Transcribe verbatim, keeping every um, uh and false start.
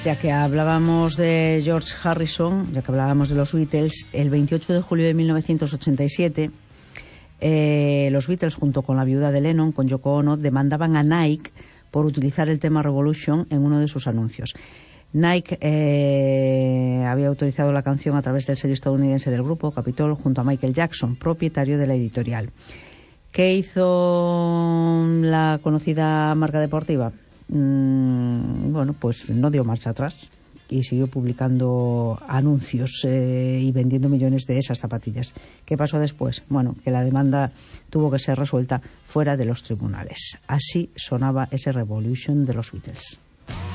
Ya que hablábamos de George Harrison, ya que hablábamos de los Beatles, el veintiocho de julio de mil novecientos ochenta y siete, eh, los Beatles, junto con la viuda de Lennon, con Yoko Ono, demandaban a Nike por utilizar el tema Revolution en uno de sus anuncios. Nike eh, había autorizado la canción a través del sello estadounidense del grupo, Capitol, junto a Michael Jackson, propietario de la editorial. ¿Qué hizo la conocida marca deportiva? Mm, bueno, pues no dio marcha atrás y siguió publicando anuncios eh, y vendiendo millones de esas zapatillas. ¿Qué pasó después? Bueno, que la demanda tuvo que ser resuelta fuera de los tribunales. Así sonaba ese Revolution de los Beatles.